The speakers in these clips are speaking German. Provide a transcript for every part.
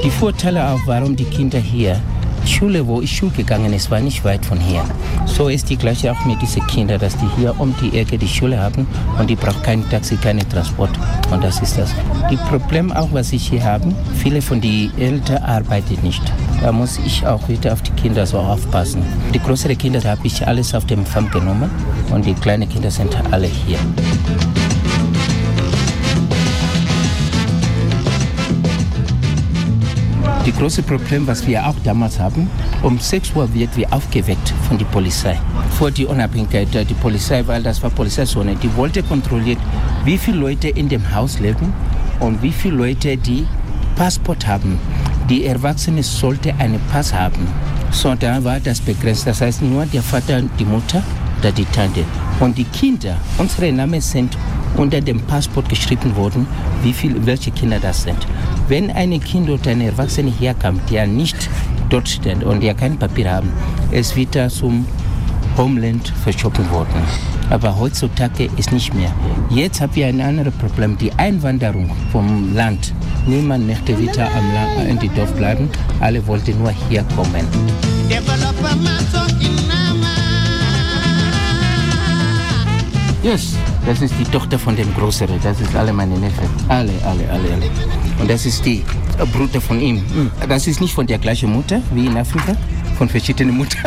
Die Vorteile auch, warum die Kinder hier, die Schule, wo ich Schule gegangen ist, war nicht weit von hier. So ist die gleiche auch mit diesen Kindern, dass die hier um die Ecke die Schule haben und die brauchen kein Taxi, keinen Transport. Und das ist das. Die Problem auch, was ich hier habe, viele von den Eltern arbeiten nicht. Da muss ich auch wieder auf die Kinder so aufpassen. Die größeren Kinder habe ich alles auf dem Farm genommen und die kleinen Kinder sind alle hier. Die große Problem, was wir auch damals haben, um 6 Uhr wird wir aufgeweckt von der Polizei. Vor die Unabhängigkeit der Polizei, weil das war Polizeizone. Die wollte kontrollieren, wie viele Leute in dem Haus leben und wie viele Leute die Passport haben. Die Erwachsenen sollten einen Pass haben. So, da war das begrenzt. Das heißt nur der Vater, die Mutter oder die Tante. Und die Kinder, unsere Namen sind unter dem Passport geschrieben worden, welche Kinder das sind. Wenn ein Kind oder ein Erwachsener herkommt, der nicht dort steht und der kein Papier haben, es wird da zum Homeland verschoben worden. Aber heutzutage ist nicht mehr. Jetzt haben wir ein anderes Problem, die Einwanderung vom Land. Niemand möchte wieder in die Dorf bleiben, alle wollten nur hier kommen. Yes, das ist die Tochter von dem Größeren, das ist alle meine Neffen. Alle. Und das ist die Bruder von ihm. Das ist nicht von der gleichen Mutter wie in Afrika, von verschiedenen Müttern.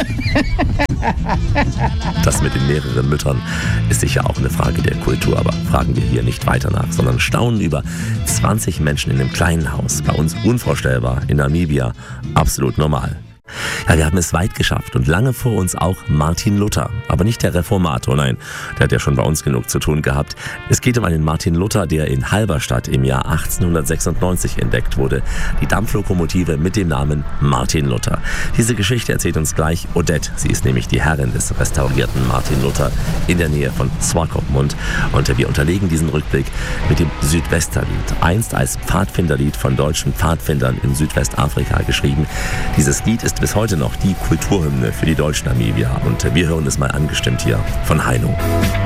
Das mit den mehreren Müttern ist sicher auch eine Frage der Kultur, aber fragen wir hier nicht weiter nach, sondern staunen über 20 Menschen in einem kleinen Haus. Bei uns unvorstellbar, in Namibia absolut normal. Ja, wir haben es weit geschafft und lange vor uns auch Martin Luther. Aber nicht der Reformator, nein, der hat ja schon bei uns genug zu tun gehabt. Es geht um einen Martin Luther, der in Halberstadt im Jahr 1896 entdeckt wurde. Die Dampflokomotive mit dem Namen Martin Luther. Diese Geschichte erzählt uns gleich Odette. Sie ist nämlich die Herrin des restaurierten Martin Luther in der Nähe von Swakopmund. Und wir unterlegen diesen Rückblick mit dem Südwesterlied. Einst als Pfadfinderlied von deutschen Pfadfindern in Südwestafrika geschrieben. Dieses Lied ist bis heute noch die Kulturhymne für die Deutsch-Namibier. Und wir hören es mal angestimmt hier von Heino.